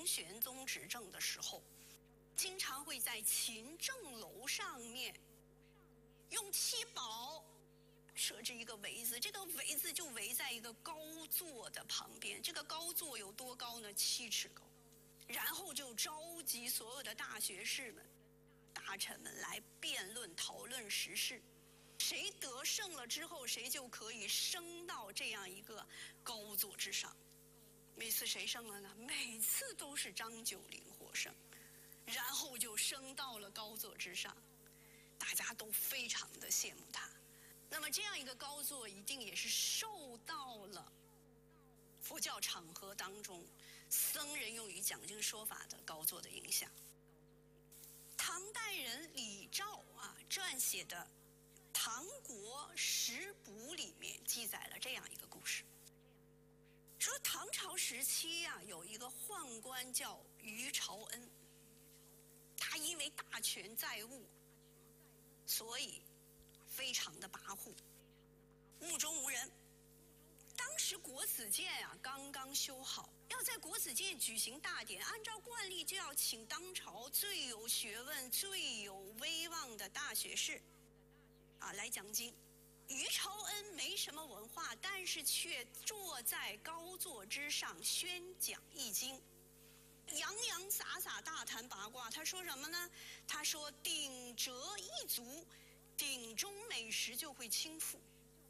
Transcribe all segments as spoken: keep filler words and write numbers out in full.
玄宗执政的时候，经常会在勤政楼上面用七宝设置一个围子，这个围子就围在一个高座的旁边，这个高座有多高呢？七尺高。然后就召集所有的大学士们、大臣们来辩论讨论时事，谁得胜了之后，谁就可以升到这样一个高座之上。每次谁胜了呢？每次都是张九龄获胜，然后就升到了高座之上，大家都非常的羡慕他。那么这样一个高座一定也是受到了佛教场合当中僧人用于讲经说法的高座的影响。唐代人李肇啊撰写的《唐国食补》里面记载了这样一个故事，说唐朝时期啊，有一个宦官叫于朝恩，他因为大权在握，所以非常的跋扈，目中无人。当时国子监啊刚刚修好，要在国子监举行大典，按照惯例就要请当朝最有学问、最有威望的大学士啊来讲经。于朝恩没什么文化，但是却坐在高座之上宣讲易经，洋洋洒洒大谈八卦。他说什么呢？他说鼎折一足，鼎中每时就会倾覆。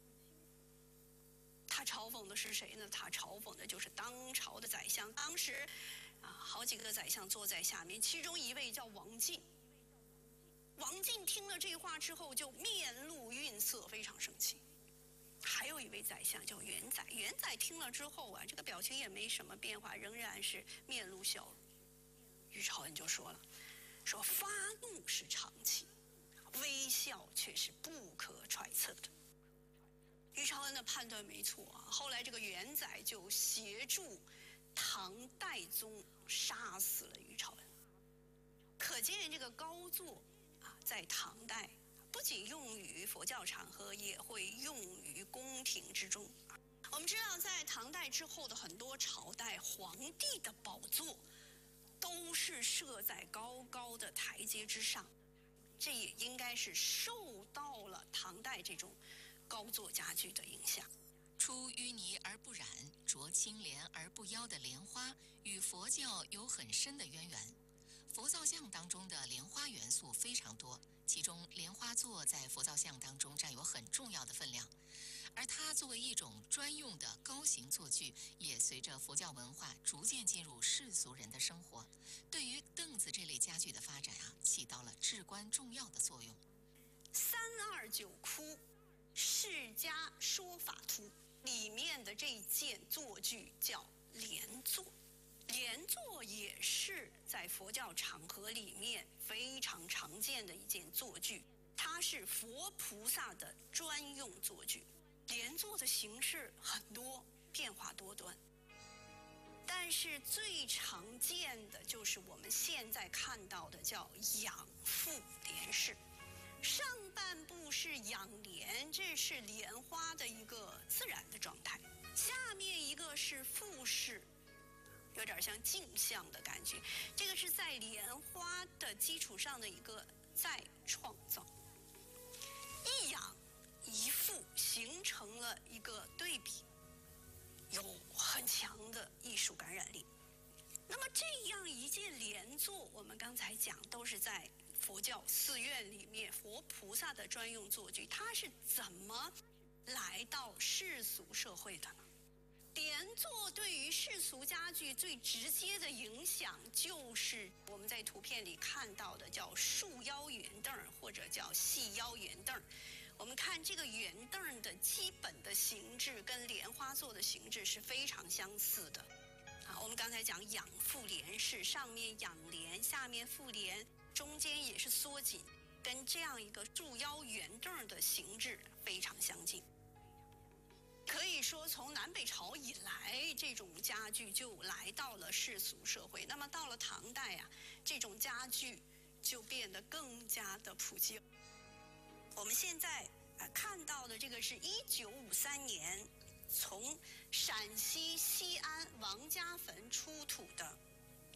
他嘲讽的是谁呢？他嘲讽的就是当朝的宰相。当时啊，好几个宰相坐在下面，其中一位叫王进。王进听了这话之后就面露愠色，非常生气。还有一位宰相叫元载，元载听了之后啊，这个表情也没什么变化，仍然是面露笑容。于朝恩就说了，说发怒是常情，微笑却是不可揣测的。于朝恩的判断没错啊，后来这个元载就协助唐代宗杀死了于朝恩。可见这个高座啊，在唐代不仅用于佛教场合，也会用于宫廷之中。我们知道，在唐代之后的很多朝代，皇帝的宝座都是设在高高的台阶之上，这也应该是受到了唐代这种高座家具的影响。 出淤泥而不染，着清涟而不妖的莲花，与佛教有很深的渊源。佛造像当中的莲花元素非常多，其中莲花座在佛造像当中占有很重要的分量，而它作为一种专用的高型座具，也随着佛教文化逐渐进入世俗人的生活，对于凳子这类家具的发展啊，起到了至关重要的作用。 三二九窟释迦说法图里面的这件座具叫莲座。莲座也是在佛教场合里面非常常见的一件座具，它是佛菩萨的专用座具。莲座的形式很多，变化多端，但是最常见的就是我们现在看到的叫仰覆莲式。上半部是仰莲，这是莲花的一个自然的状态，下面一个是覆式，有点像镜像的感觉，这个是在莲花的基础上的一个再创造。一仰一覆形成了一个对比，有很强的艺术感染力。那么这样一件莲座，我们刚才讲都是在佛教寺院里面佛菩萨的专用座具，它是怎么来到世俗社会的呢？莲座对于世俗家具最直接的影响，就是我们在图片里看到的叫束腰圆凳或者叫细腰圆凳。我们看这个圆凳的基本的形制跟莲花座的形制是非常相似的。啊，我们刚才讲仰覆莲式，上面仰莲，下面覆莲，中间也是缩紧，跟这样一个束腰圆凳的形制非常相近。可以说从南北朝以来，这种家具就来到了世俗社会。那么到了唐代啊，这种家具就变得更加的普及。我们现在啊看到的这个是一九五三年从陕西西安王家坟出土的